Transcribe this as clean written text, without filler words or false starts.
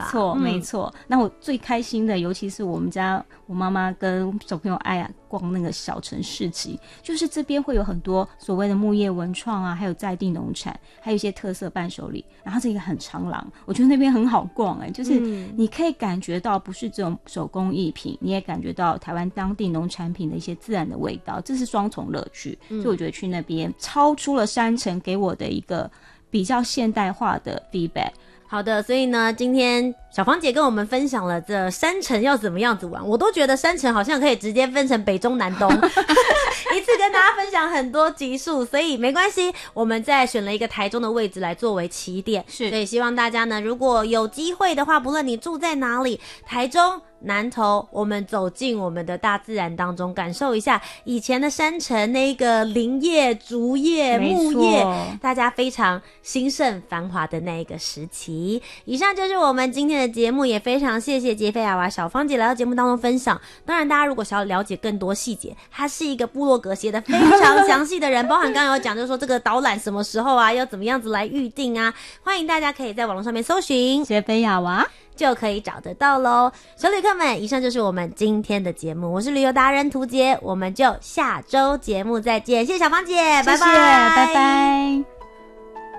错没错。那我最开心的，尤其是我妈妈跟小朋友爱逛那个小城市集，就是这边会有很多所谓的木业文创啊，还有在地农产，还有一些特色伴手礼，然后这个很长廊，我觉得那边很好逛就是你可以感觉到不是这种手工艺品，你也感觉到台湾当地农产品的一些自然的味道，这是双重乐趣。所以我觉得去那边超出了山城给我的一个比较现代化的 feedback。 好的，所以呢，今天小芳姐跟我们分享了这山城要怎么样子玩，我都觉得山城好像可以直接分成北中南东一次跟大家分享很多集数，所以没关系，我们再选了一个台中的位置来作为起点，所以希望大家呢，如果有机会的话，不论你住在哪里，台中南投，我们走进我们的大自然当中，感受一下以前的山城那个林业、竹业、木业，大家非常兴盛繁华的那一个时期。以上就是我们今天的节目，也非常谢谢杰菲亚娃小芳姐来到节目当中分享。当然大家如果想要了解更多细节，她是一个部落格写的非常详细的人包含刚刚有讲就是说这个导览什么时候啊，要怎么样子来预定啊，欢迎大家可以在网络上面搜寻杰菲亚娃就可以找得到咯。小旅客们，以上就是我们今天的节目，我是旅游达人涂杰，我们就下周节目再见，谢谢小芳姐，拜拜， 拜拜。